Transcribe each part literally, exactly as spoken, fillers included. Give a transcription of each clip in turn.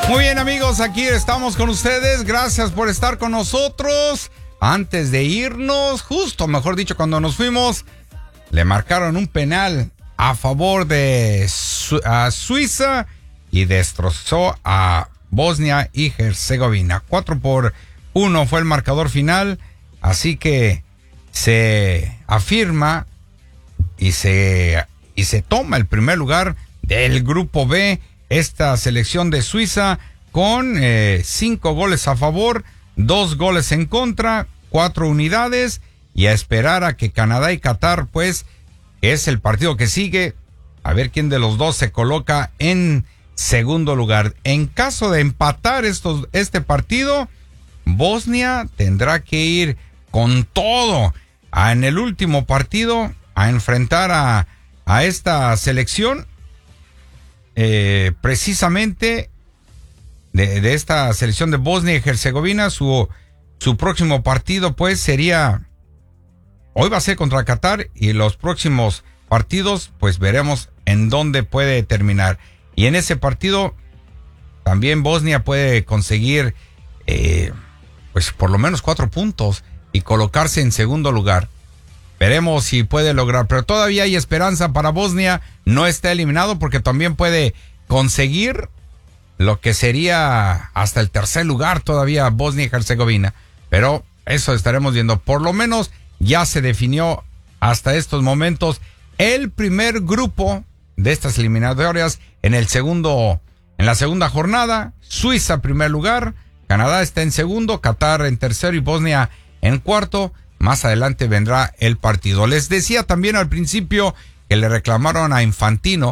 Muy bien, amigos, aquí estamos con ustedes. Gracias por estar con nosotros. Antes de irnos, justo, mejor dicho, cuando nos fuimos, le marcaron un penal a favor de Su- a Suiza y destrozó a Bosnia y Herzegovina. cuatro por uno fue el marcador final, así que se afirma y se, y se toma el primer lugar del grupo B, esta selección de Suiza, con eh, cinco goles a favor, dos goles en contra, cuatro unidades, y a esperar a que Canadá y Qatar, pues, es el partido que sigue, a ver quién de los dos se coloca en segundo lugar. En caso de empatar estos, este partido, Bosnia tendrá que ir con todo a, en el último partido a enfrentar a, a esta selección, eh, precisamente de, de esta selección de Bosnia y Herzegovina. Su, su próximo partido, pues, sería, hoy va a ser contra Qatar, y los próximos partidos, pues, veremos en dónde puede terminar. Y en ese partido también Bosnia puede conseguir eh, pues por lo menos cuatro puntos y colocarse en segundo lugar. Veremos si puede lograr, pero todavía hay esperanza para Bosnia. No está eliminado porque también puede conseguir lo que sería hasta el tercer lugar todavía Bosnia y Herzegovina. Pero eso estaremos viendo. Por lo menos ya se definió hasta estos momentos el primer grupo de estas eliminatorias. En el segundo, en la segunda jornada, Suiza primer lugar, Canadá está en segundo, Qatar en tercero y Bosnia en cuarto. Más adelante vendrá el partido. Les decía también al principio que le reclamaron a Infantino.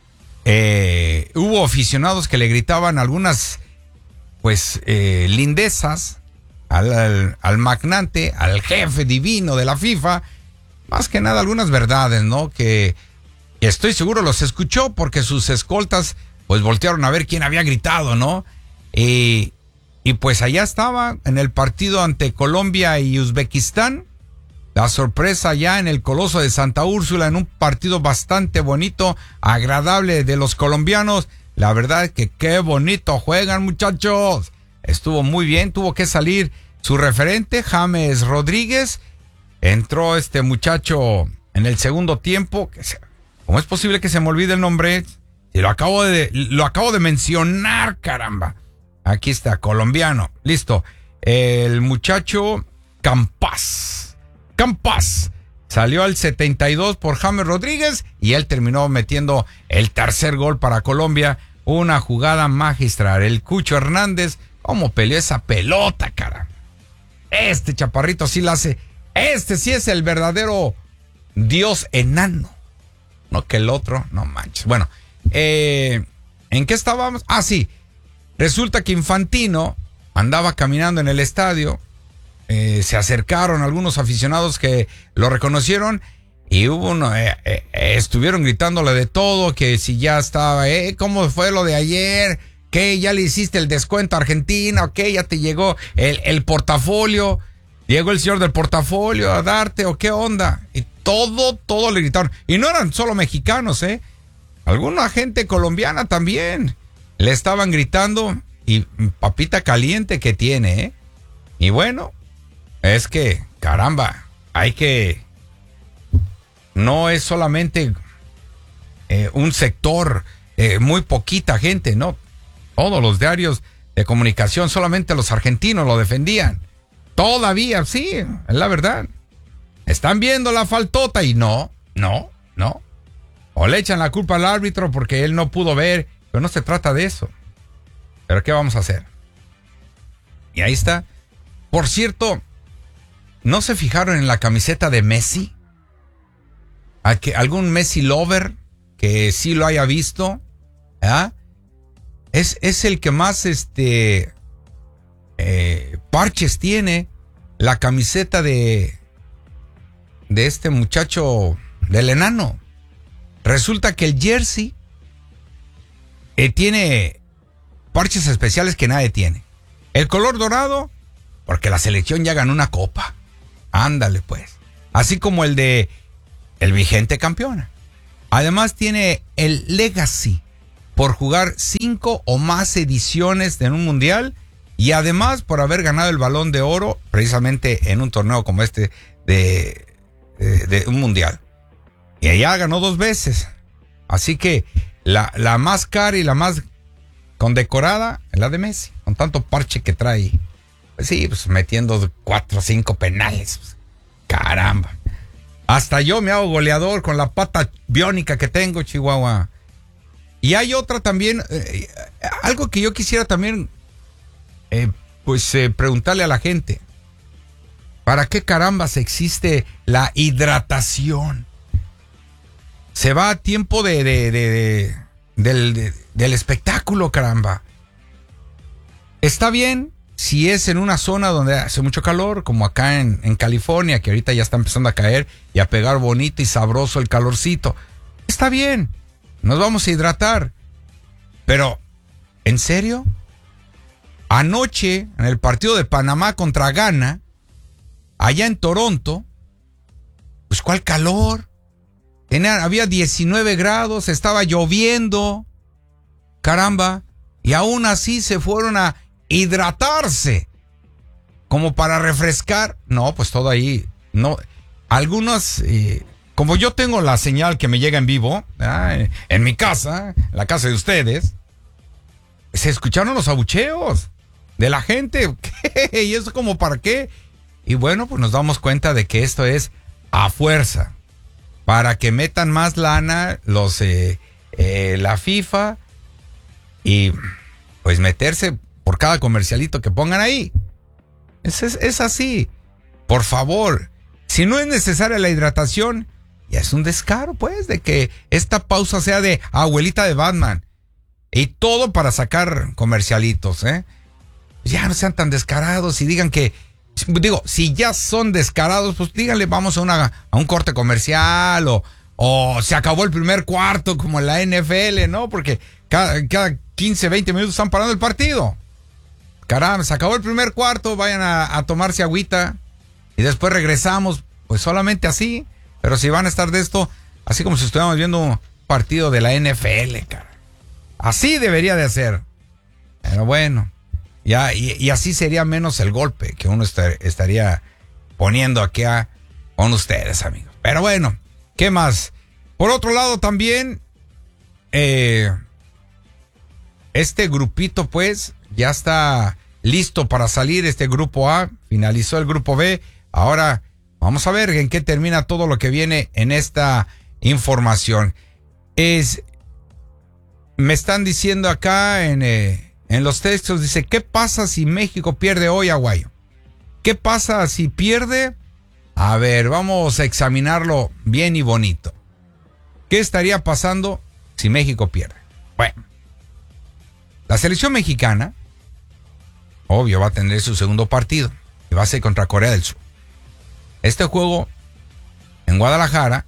Eh, hubo aficionados que le gritaban algunas, pues, eh, lindezas al, al, al magnate, al jefe divino de la FIFA. Más que nada algunas verdades, ¿no? Que estoy seguro los escuchó porque sus escoltas pues voltearon a ver quién había gritado, ¿no? Y, y pues allá estaba en el partido ante Colombia y Uzbekistán. La sorpresa ya en el Coloso de Santa Úrsula, en un partido bastante bonito, agradable de los colombianos. La verdad es que qué bonito juegan, muchachos. Estuvo muy bien, tuvo que salir su referente, James Rodríguez. Entró este muchacho en el segundo tiempo. ¿Cómo es posible que se me olvide el nombre? Si lo acabo de, lo acabo de mencionar, caramba. Aquí está, colombiano. Listo. El muchacho Campas. Campas. Salió al setenta y dos por James Rodríguez y él terminó metiendo el tercer gol para Colombia. Una jugada magistral. El Cucho Hernández, cómo peleó esa pelota, caramba. Este chaparrito sí la hace. Este sí es el verdadero dios enano. No que el otro, no manches. Bueno, eh, ¿en qué estábamos? Ah, sí. Resulta que Infantino andaba caminando en el estadio. Eh, se acercaron algunos aficionados que lo reconocieron y hubo uno, eh, eh, estuvieron gritándole de todo, que si ya estaba, eh, ¿cómo fue lo de ayer? ¿Qué? ¿Ya le hiciste el descuento a Argentina? ¿O qué? ¿Ya te llegó el, el portafolio? ¿Llegó el señor del portafolio a darte o qué onda? Y todo, todo le gritaron. Y no eran solo mexicanos, ¿eh? Alguna gente colombiana también le estaban gritando, y papita caliente que tiene, ¿eh? Y bueno, es que, caramba, hay que... No es solamente eh, un sector, eh, muy poquita gente, ¿no? Todos los diarios de comunicación, solamente los argentinos lo defendían. Todavía, sí, es la verdad. Están viendo la faltota y no, no, no. O le echan la culpa al árbitro porque él no pudo ver, pero no se trata de eso. Pero ¿qué vamos a hacer? Y ahí está. Por cierto, ¿no se fijaron en la camiseta de Messi? ¿A que algún Messi lover que sí lo haya visto? ¿Ah? Es, es el que más este eh, parches tiene. La camiseta de de este muchacho, del enano. Resulta que el jersey eh, tiene parches especiales que nadie tiene. El color dorado, porque la selección ya ganó una copa. Ándale pues. Así como el de el vigente campeona. Además tiene el legacy. por jugar cinco o más ediciones en un mundial y además por haber ganado el Balón de Oro precisamente en un torneo como este de, de, de un mundial. Y allá ganó dos veces. Así que la, la más cara y la más condecorada es la de Messi, con tanto parche que trae. Pues sí, pues metiendo cuatro o cinco penales. Pues, caramba. Hasta yo me hago goleador con la pata biónica que tengo, Chihuahua. Y hay otra también, eh, algo que yo quisiera también, eh, pues eh, preguntarle a la gente. ¿Para qué carambas existe la hidratación? Se va a tiempo de, de, de, de, del, de, del espectáculo, caramba. Está bien si es en una zona donde hace mucho calor, como acá en, en California, que ahorita ya está empezando a caer y a pegar bonito y sabroso el calorcito. Está bien, nos vamos a hidratar. Pero, ¿en serio? Anoche, en el partido de Panamá contra Ghana, allá en Toronto, pues ¿cuál calor? Tenía, había diecinueve grados, estaba lloviendo, caramba, y aún así se fueron a hidratarse, como para refrescar. No, pues todo ahí, no, algunos, eh, como yo tengo la señal que me llega en vivo, ¿eh? en mi casa, en la casa de ustedes, se escucharon los abucheos de la gente. ¿Qué? ¿Y eso como para qué? Y bueno, pues nos damos cuenta de que esto es a fuerza, para que metan más lana los eh, eh, la FIFA y pues meterse por cada comercialito que pongan ahí. Es, es, es así. Por favor, si no es necesaria la hidratación, ya es un descaro, pues, de que esta pausa sea de abuelita de Batman. Y todo para sacar comercialitos, ¿eh? Ya no sean tan descarados y digan que, digo, si ya son descarados, pues díganle, vamos a, una, a un corte comercial o, o se acabó el primer cuarto como en la N F L, ¿no? Porque cada, cada quince, veinte minutos están parando el partido. Caramba, se acabó el primer cuarto, vayan a, a tomarse agüita y después regresamos, pues solamente así. Pero si van a estar de esto, así como si estuviéramos viendo un partido de la N F L, cara. Así debería de ser. Pero bueno, ya, y, y así sería menos el golpe que uno estar, estaría poniendo aquí a, con ustedes, amigos. Pero bueno, ¿qué más? Por otro lado también, eh, este grupito pues ya está listo para salir, este grupo A, finalizó el grupo B. Ahora vamos a ver en qué termina todo lo que viene en esta información. Es, me están diciendo acá en, eh, en los textos, dice, ¿qué pasa si México pierde hoy, Aguayo? ¿Qué pasa si pierde? A ver, vamos a examinarlo bien y bonito. ¿Qué estaría pasando si México pierde? Bueno, la selección mexicana, obvio, va a tener su segundo partido, y va a ser contra Corea del Sur. Este juego en Guadalajara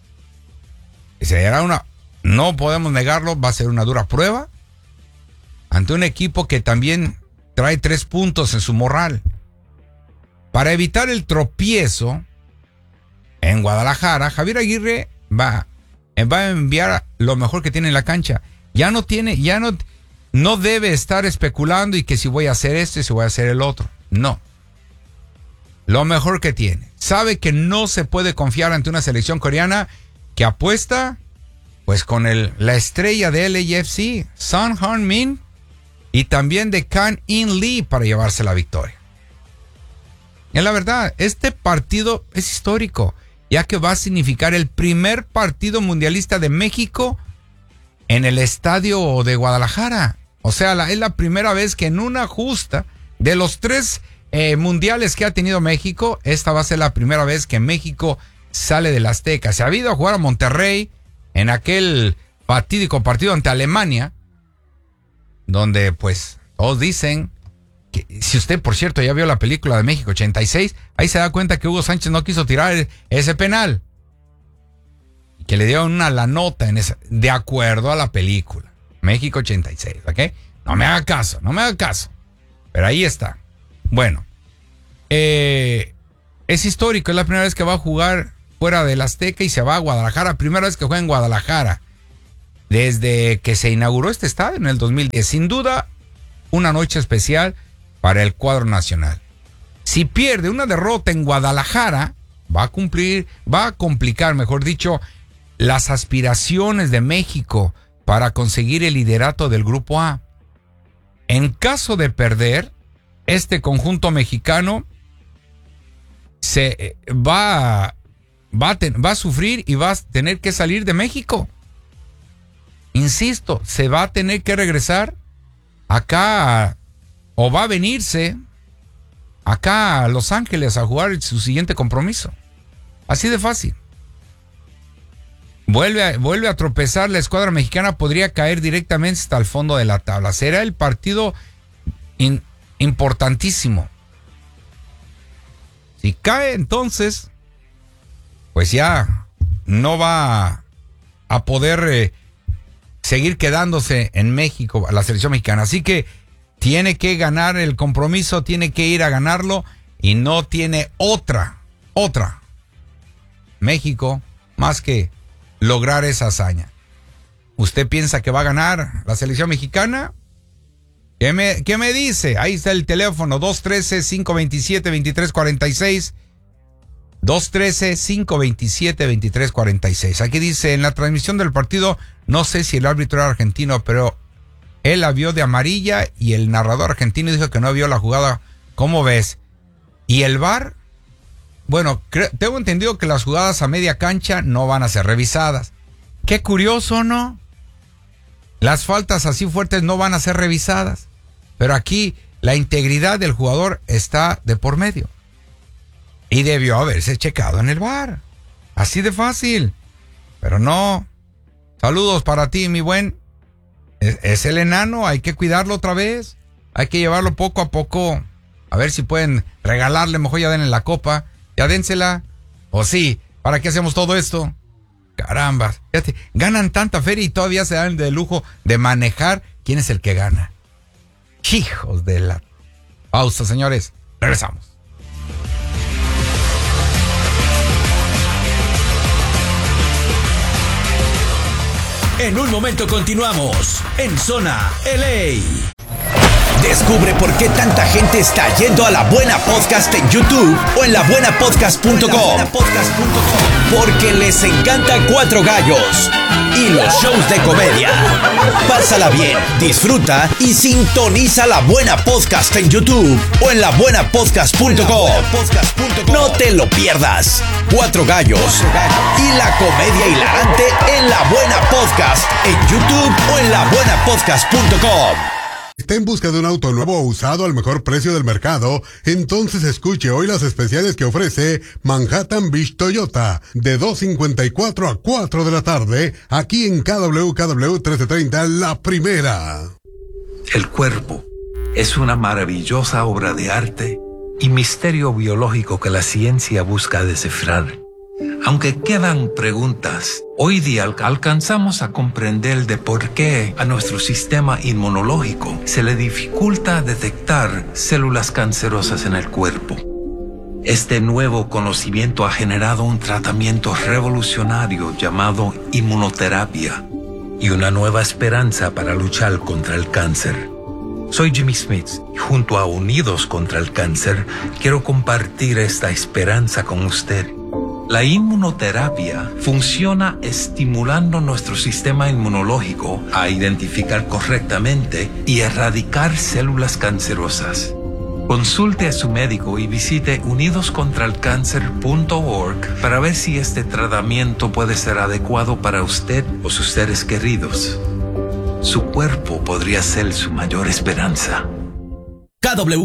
será una, no podemos negarlo, va a ser una dura prueba ante un equipo que también trae tres puntos en su morral. Para evitar el tropiezo en Guadalajara, Javier Aguirre va, va a enviar lo mejor que tiene en la cancha. Ya no tiene, ya no, no debe estar especulando y que si voy a hacer esto y si voy a hacer el otro. No. Lo mejor que tiene. Sabe que no se puede confiar ante una selección coreana que apuesta pues con el, la estrella de L A F C, Son Heung-min, y también de Kang In Lee para llevarse la victoria. Y la verdad, este partido es histórico, ya que va a significar el primer partido mundialista de México en el estadio de Guadalajara. O sea, la, es la primera vez que en una justa de los tres eh, mundiales que ha tenido México, esta va a ser la primera vez que México sale del Azteca. Se ha ido a jugar a Monterrey en aquel fatídico partido ante Alemania, donde pues todos dicen que, si usted por cierto ya vio la película de México ochenta y seis, ahí se da cuenta que Hugo Sánchez no quiso tirar ese penal y que le dieron una la nota en esa, de acuerdo a la película México ochenta y seis, ¿ok? No me haga caso, no me haga caso, pero ahí está. Bueno, eh, es histórico, es la primera vez que va a jugar fuera del Azteca y se va a Guadalajara, primera vez que juega en Guadalajara. desde que se inauguró este estadio en el dos mil diez. Sin duda, una noche especial para el cuadro nacional. Si pierde una derrota en Guadalajara, va a cumplir, va a complicar, mejor dicho, las aspiraciones de México para conseguir el liderato del Grupo A. En caso de perder, este conjunto mexicano se va, va, a ten, va a sufrir y va a tener que salir de México. Insisto, se va a tener que regresar acá o va a venirse acá a Los Ángeles a jugar su siguiente compromiso. Así de fácil. Vuelve a, vuelve a tropezar la escuadra mexicana, podría caer directamente hasta el fondo de la tabla. Será el partido in, importantísimo. Si cae, entonces, pues ya no va a poder eh, seguir quedándose en México, la selección mexicana. Así que tiene que ganar el compromiso, tiene que ir a ganarlo y no tiene otra, otra, México, más que lograr esa hazaña. ¿Usted piensa que va a ganar la selección mexicana? ¿Qué me, qué me dice? Ahí está el teléfono, dos uno tres, cinco dos siete, dos tres cuatro seis. dos uno tres, cinco dos siete, dos tres cuatro seis. Aquí dice, en la transmisión del partido, no sé si el árbitro era argentino, pero él la vio de amarilla y el narrador argentino dijo que no vio la jugada. ¿Cómo ves? ¿Y el V A R? Bueno, creo, tengo entendido que las jugadas a media cancha no van a ser revisadas. Qué curioso, ¿no? Las faltas así fuertes no van a ser revisadas. Pero aquí la integridad del jugador está de por medio. Y debió haberse checado en el V A R. Así de fácil. Pero no. Saludos para ti, mi buen. Es, es el enano, hay que cuidarlo otra vez. Hay que llevarlo poco a poco. A ver si pueden regalarle, mejor ya denle la copa. Ya dénsela. O sí, ¿para qué hacemos todo esto? Caramba, fíjate, ganan tanta feria y todavía se dan el lujo de manejar quién es el que gana. Hijos de la... Pausa, señores. Regresamos. En un momento continuamos en Zona L A. Descubre por qué tanta gente está yendo a La Buena Podcast en YouTube o en la buena podcast punto com. Porque les encanta Cuatro Gallos y los shows de comedia. Pásala bien, disfruta y sintoniza La Buena Podcast en YouTube o en la buena podcast punto com. No te lo pierdas. Cuatro Gallos y la comedia hilarante en La Buena Podcast en YouTube o en la buena podcast punto com. ¿Está en busca de un auto nuevo o usado al mejor precio del mercado? Entonces escuche hoy las especiales que ofrece Manhattan Beach Toyota de dos cincuenta y cuatro a cuatro de la tarde aquí en K W K W trece treinta La Primera. El cuerpo es una maravillosa obra de arte y misterio biológico que la ciencia busca descifrar. Aunque quedan preguntas, hoy día alcanzamos a comprender de por qué a nuestro sistema inmunológico se le dificulta detectar células cancerosas en el cuerpo. Este nuevo conocimiento ha generado un tratamiento revolucionario llamado inmunoterapia y una nueva esperanza para luchar contra el cáncer. Soy Jimmy Smith y junto a Unidos contra el Cáncer quiero compartir esta esperanza con usted. La inmunoterapia funciona estimulando nuestro sistema inmunológico a identificar correctamente y erradicar células cancerosas. Consulte a su médico y visite unidos contra el cáncer punto org para ver si este tratamiento puede ser adecuado para usted o sus seres queridos. Su cuerpo podría ser su mayor esperanza. K W